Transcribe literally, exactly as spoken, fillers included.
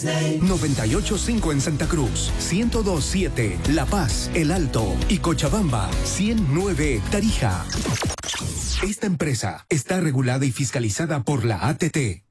noventa y ocho punto cinco en Santa Cruz, ciento dos punto siete La Paz, El Alto y Cochabamba, ciento nueve Tarija. Esta empresa está regulada y fiscalizada por la A T T.